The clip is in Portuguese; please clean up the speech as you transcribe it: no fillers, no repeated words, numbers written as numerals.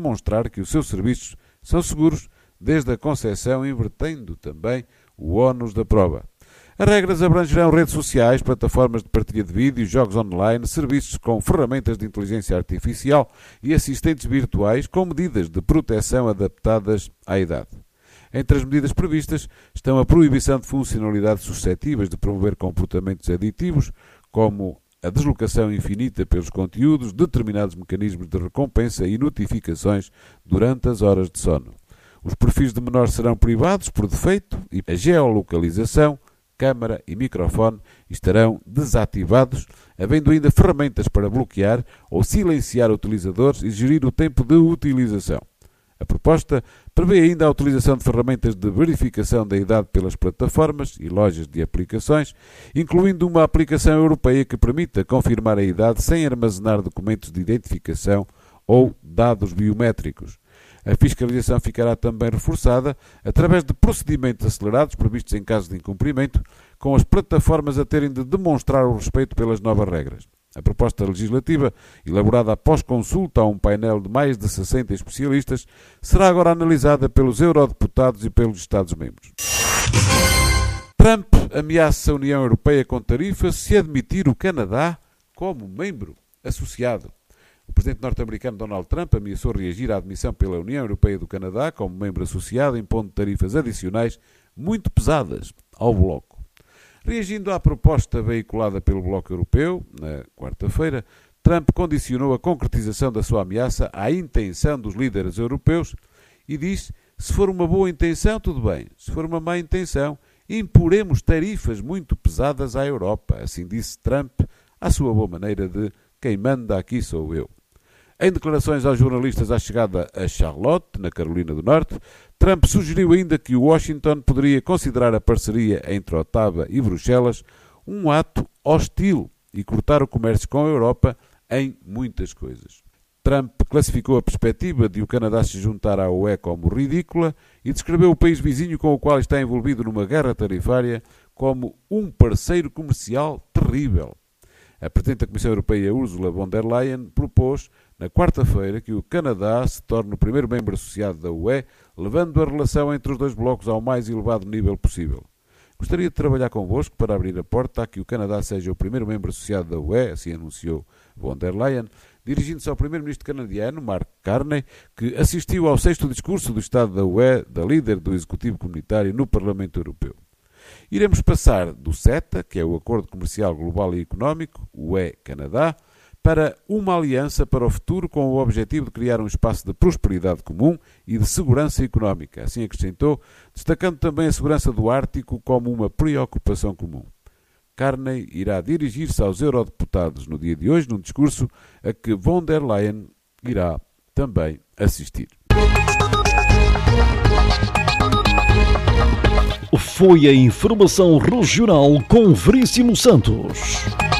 demonstrar que os seus serviços são seguros desde a concepção, invertendo também o ónus da prova. As regras abrangerão redes sociais, plataformas de partilha de vídeos, jogos online, serviços com ferramentas de inteligência artificial e assistentes virtuais com medidas de proteção adaptadas à idade. Entre as medidas previstas estão a proibição de funcionalidades suscetíveis de promover comportamentos aditivos, como a deslocação infinita pelos conteúdos, determinados mecanismos de recompensa e notificações durante as horas de sono. Os perfis de menor serão privados por defeito e a geolocalização, câmara e microfone estarão desativados, havendo ainda ferramentas para bloquear ou silenciar utilizadores e gerir o tempo de utilização. A proposta prevê ainda a utilização de ferramentas de verificação da idade pelas plataformas e lojas de aplicações, incluindo uma aplicação europeia que permita confirmar a idade sem armazenar documentos de identificação ou dados biométricos. A fiscalização ficará também reforçada através de procedimentos acelerados previstos em caso de incumprimento, com as plataformas a terem de demonstrar o respeito pelas novas regras. A proposta legislativa, elaborada após consulta a um painel de mais de 60 especialistas, será agora analisada pelos eurodeputados e pelos Estados-membros. Trump ameaça a União Europeia com tarifas se admitir o Canadá como membro associado. O presidente norte-americano Donald Trump ameaçou reagir à admissão pela União Europeia do Canadá como membro associado, impondo tarifas adicionais muito pesadas ao bloco. Reagindo à proposta veiculada pelo Bloco Europeu, na quarta-feira, Trump condicionou a concretização da sua ameaça à intenção dos líderes europeus e disse: se for uma boa intenção, tudo bem. Se for uma má intenção, imporemos tarifas muito pesadas à Europa. Assim disse Trump, à sua boa maneira de quem manda aqui sou eu. Em declarações aos jornalistas à chegada a Charlotte, na Carolina do Norte, Trump sugeriu ainda que Washington poderia considerar a parceria entre Ottawa e Bruxelas um ato hostil e cortar o comércio com a Europa em muitas coisas. Trump classificou a perspectiva de o Canadá se juntar à UE como ridícula e descreveu o país vizinho com o qual está envolvido numa guerra tarifária como um parceiro comercial terrível. A Presidente da Comissão Europeia, Ursula von der Leyen, propôs na quarta-feira que o Canadá se torne o primeiro membro associado da UE, levando a relação entre os dois blocos ao mais elevado nível possível. Gostaria de trabalhar convosco para abrir a porta a que o Canadá seja o primeiro membro associado da UE, assim anunciou von der Leyen, dirigindo-se ao primeiro-ministro canadiano, Mark Carney, que assistiu ao 6º discurso do Estado da UE, da líder do Executivo Comunitário no Parlamento Europeu. Iremos passar do CETA, que é o Acordo Comercial Global e Económico, UE-Canadá, para uma aliança para o futuro com o objetivo de criar um espaço de prosperidade comum e de segurança económica. Assim acrescentou, destacando também a segurança do Ártico como uma preocupação comum. Carney irá dirigir-se aos eurodeputados no dia de hoje, num discurso a que von der Leyen irá também assistir. Foi a informação regional com Veríssimo Santos.